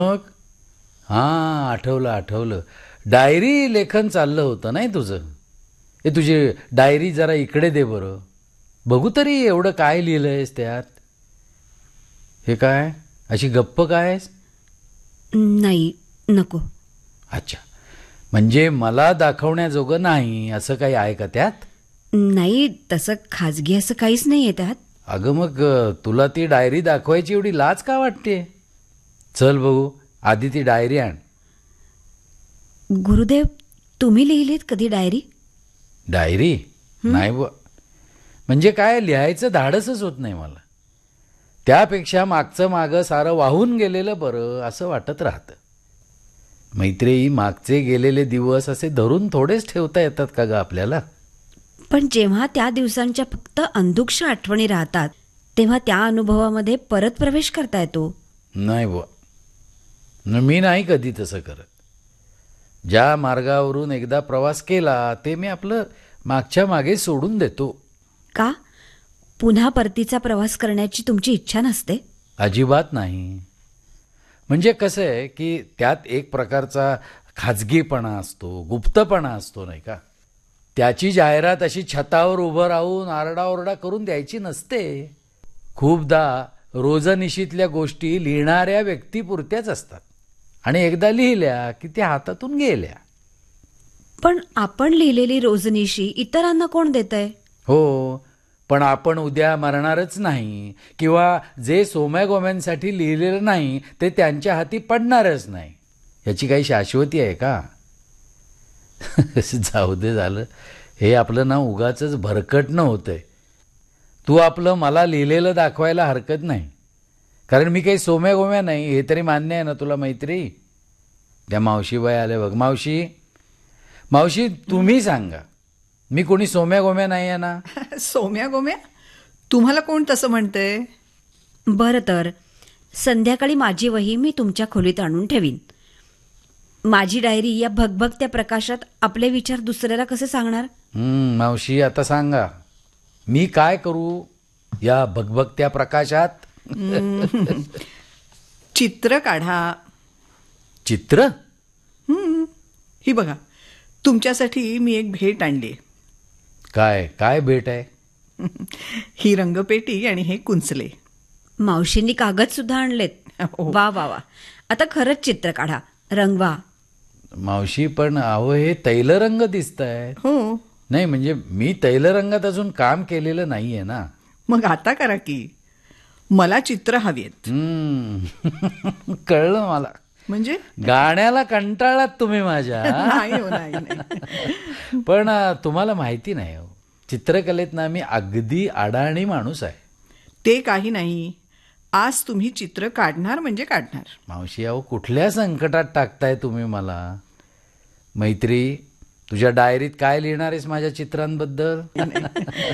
मग आठवलं. डायरी लेखन चाललं होतं नाही तुझं. तुझी डायरी जरा इकडे दे बरं, बघू तरी एवढं काय लिहिलंयस त्यात. हे काय अशी गप्प काय? नाही, नको. अच्छा, म्हणजे मला दाखवण्याजोगं नाही असं काही आहे का त्यात? नाही, तसं खाजगी असं काहीच नाही आहे त्यात. अगं मग तुला ती डायरी दाखवायची एवढी लाज का वाटते? चल बघू, आधी ती डायरी आण. गुरुदेव, तुम्ही लिहिलीत कधी डायरी? डायरी नाही ब, म्हणजे काय लिहायचं धाडसच होत नाही मला. त्यापेक्षा मागचं मागं सारं वाहून गेलेलं बरं असं वाटत राहतं. मैत्रेयी, मागचे गेलेले दिवस असे धरून थोडेच ठेवता येतात का ग आपल्याला? पण जेव्हा त्या दिवसांच्या फक्त अंधुक्ष आठवणी राहतात तेव्हा त्या अनुभवामध्ये परत प्रवेश करता येतो. नाही बुवा, मी नाही कधी तसं करत. ज्या मार्गावरून एकदा प्रवास केला ते मी आपलं मागच्या मागे सोडून देतो. का? पुन्हा परतीचा प्रवास करण्याची तुमची इच्छा नसते? अजिबात नाही. म्हणजे कसं आहे की त्यात एक प्रकारचा खाजगीपणा असतो, गुप्तपणा असतो नाही का. त्याची जाहिरात अशी छतावर उभं राहून आरडाओरडा करून द्यायची नसते. खूपदा रोजनिशीतल्या गोष्टी लिहिणाऱ्या व्यक्तीपुरत्याच असतात आणि एकदा लिहिल्या की त्या हातातून गेल्या. पण आपण लिहिलेली रोजनिशी इतरांना कोण देतंय? हो, पण आपण उद्या मरणारच नाही, किंवा जे सोम्यागोम्यांसाठी लिहिलेलं नाही ते त्यांच्या हाती पडणारच नाही. याची काही शाश्वती आहे का? जाऊ दे, झालं हे आपलं ना उगाचच भरकटणं होतंय. तू आपलं मला लिहिलेलं दाखवायला हरकत नाही, कारण मी काही सोम्यागोम्या नाही हे तरी मान्य आहे ना तुला मैत्री? त्या मावशीबाई आल्या बघ. मावशी तुम्ही सांगा, मी कोणी सोम्यागोम्या नाही आहे ना? सोम्या गोम्या? तुम्हाला कोण तसं म्हणतंय? बरं, तर संध्याकाळी माझी वही मी तुमच्या खोलीत आणून ठेवीन. माझी डायरी या भगभगत्या प्रकाशात आपले विचार दुसऱ्याला कसे सांगणार? मावशी, आता सांगा मी काय करू या भगभगत्या प्रकाशात? चित्र काढा. चित्र? ही बघा, तुमच्यासाठी मी एक भेट आणली. काय भेट आहे? ही रंगपेटी आणि हे कुंचले. मावशींनी कागद सुद्धा आणलेत. हो. वा वा वा, आता खरंच चित्र काढा, रंगवा. मावशी, पण अहो हे तैलरंग दिसत आहे. हो. नाही म्हणजे मी तैलरंगात अजून काम केलेलं नाहीये ना. मग आता करा की. मला चित्र हवीत. कळलं मला. म्हणजे गाण्याला कंटाळलात तुम्ही माझ्या. नाही हो, नाही. पण तुम्हाला माहिती नाही हो, चित्रकलेत ना मी अगदी अडाणी माणूस आहे. ते काही नाही, आज तुम्ही चित्र काढणार म्हणजे काढणार. मावशी, अहो कुठल्या संकटात टाकताय तुम्ही मला. मैत्री, तुझ्या डायरीत काय लिहिणार आहेस माझ्या चित्रांबद्दल?